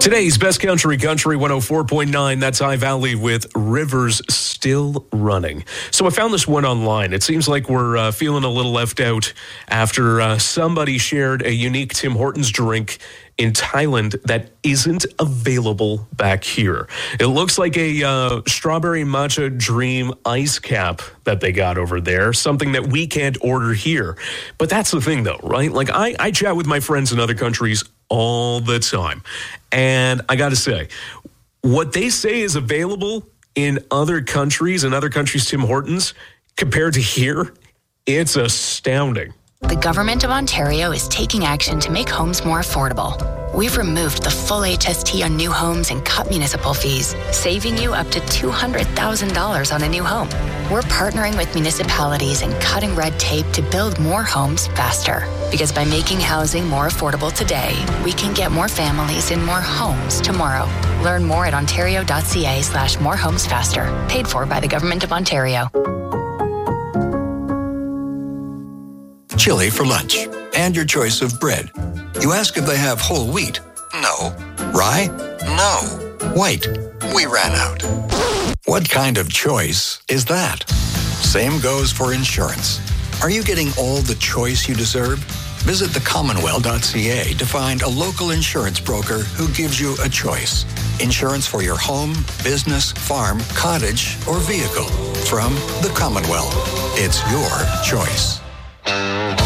Today's Best Country 104.9. That's High Valley with Rivers Still Running. So I found this one online. It seems like we're feeling a little left out after somebody shared a unique Tim Hortons drink in Thailand that isn't available back here. It looks like a strawberry matcha dream ice cap that they got over there, something that we can't order here. But that's the thing though, right? Like I chat with my friends in other countries all the time. And I got to say, what they say is available in other countries Tim Hortons, compared to here, it's astounding. The Government of Ontario is taking action to make homes more affordable. We've removed the full HST on new homes and cut municipal fees, saving you up to $200,000 on a new home. We're partnering with municipalities and cutting red tape to build more homes faster. Because by making housing more affordable today, we can get more families in more homes tomorrow. Learn more at ontario.ca/morehomesfaster. Paid for by the Government of Ontario. Chili for lunch, and your choice of bread. You ask if they have whole wheat. No. Rye? No. White? We ran out. What kind of choice is that? Same goes for insurance. Are you getting all the choice you deserve? Visit thecommonwealth.ca to find a local insurance broker who gives you a choice. Insurance for your home, business, farm, cottage, or vehicle. From the Commonwealth. It's your choice.